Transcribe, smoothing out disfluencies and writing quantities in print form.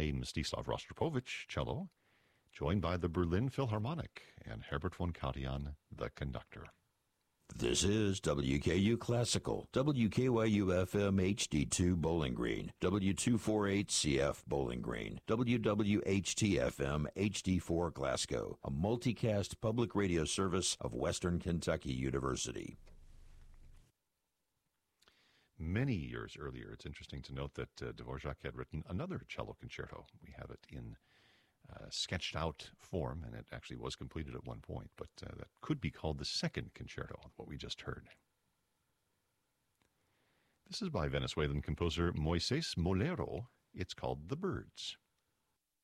by Mstislav Rostropovich, cello, joined by the Berlin Philharmonic and Herbert von Karajan, the conductor. This is WKU Classical, WKYU-FM HD2 Bowling Green, W248CF Bowling Green, WWHT-FM HD4 Glasgow, a multicast public radio service of Western Kentucky University. Many years earlier, it's interesting to note that Dvorak had written another cello concerto. We have it in sketched out form, and it actually was completed at one point, but that could be called the second concerto, what we just heard. This is by Venezuelan composer Moises Molero. It's called The Birds.